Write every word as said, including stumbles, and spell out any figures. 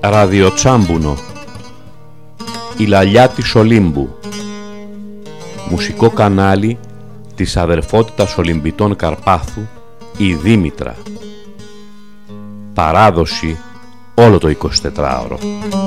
Ραδιοτσάμπουνο, η λαλιά της Ολύμπου, μουσικό κανάλι της αδερφότητας Ολυμπιτών Καρπάθου, η Δήμητρα. Παράδοση όλο το εικοσιτετράωρο.